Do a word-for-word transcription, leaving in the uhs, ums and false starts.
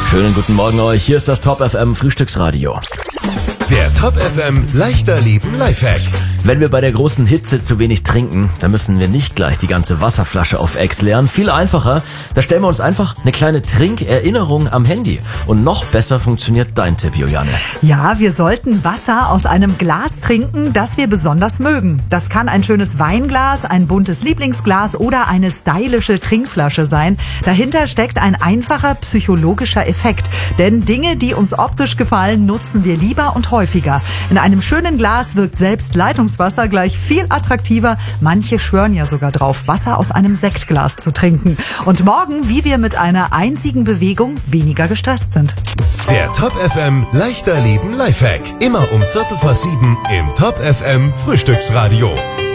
Schönen guten Morgen euch, hier ist das Top F M Frühstücksradio. Der Top F M Leichter Leben Lifehack. Wenn wir bei der großen Hitze zu wenig trinken, dann müssen wir nicht gleich die ganze Wasserflasche auf Ex leeren. Viel einfacher, da stellen wir uns einfach eine kleine Trinkerinnerung am Handy. Und noch besser funktioniert dein Tipp, Juliane. Ja, wir sollten Wasser aus einem Glas trinken, das wir besonders mögen. Das kann ein schönes Weinglas, ein buntes Lieblingsglas oder eine stylische Trinkflasche sein. Dahinter steckt ein einfacher psychologischer Effekt. Denn Dinge, die uns optisch gefallen, nutzen wir lieber und häufiger. In einem schönen Glas wirkt selbst Leitungswasser gleich viel attraktiver. Manche schwören ja sogar drauf, Wasser aus einem Sektglas zu trinken. Und morgen, wie wir mit einer einzigen Bewegung weniger gestresst sind. Der Top F M Leichter Leben Lifehack. Immer um Viertel vor sieben im Top F M Frühstücksradio.